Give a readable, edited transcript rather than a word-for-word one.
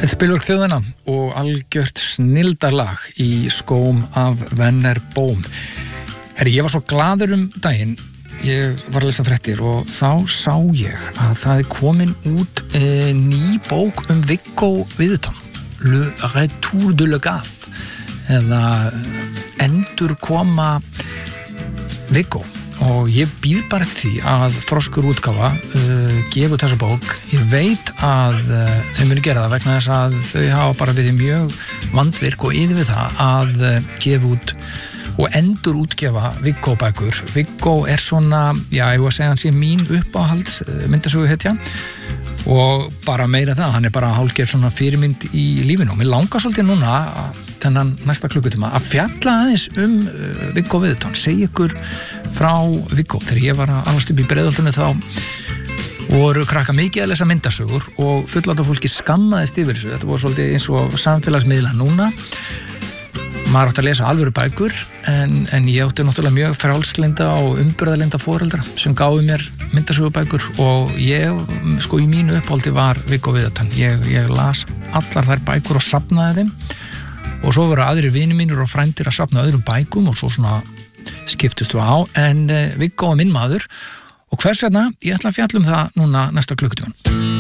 Þetta spilverk þjóðina og algjört snildarlag í skóm af Werner Bohm. Herri, ég var svo glaður daginn, ég var að lesa fréttir og þá sá ég að það komin út ný bók Viggo Viðton, Le Retour de le Gaf, eða endurkoma Viggo. Og ég býð bara eftir því að Froskur útgáfa gefi út þessa bók. Ég veit að þau munu gera það vegna þess að þau hafa bara við mjög vandvirk og yfir við það að gefa út og endur útgefa Viggo bækur. Viggo svona, já, ég var að segja hann sé mín uppáhalds myndasöguhetja og bara meira það, hann bara hálfgerð svona fyrirmynd í lífinu og mér langar svolítið núna þennan næsta klukkutíma að fjalla aðeins Viggo Viðton, segja ykkur frá Viggo. Þegar ég var að alast upp í Breiðholtinu þá voru krakka mikið að lesa myndasögur og fullorðna fólki skammaðist yfir þessu. Þetta voru svolítið eins og samfélagsmiðla núna. Maður átti að lesa alvöru bækur en ég átti náttúrulega mjög frjálslynda og umburðarlynda foreldra sem gáfu mér myndasögubækur og ég, sko, í mínu uppáldi var Viggo Viðton. Ég las allar þær bækur og safnaði þeim og svo voru aðrir vinir mínir og frændir að safna öðrum bækum og svo svona skiptust við á, en Viggo var minn maður og hvers vegna, ég ætla að fjalla það núna næsta klukkutíman.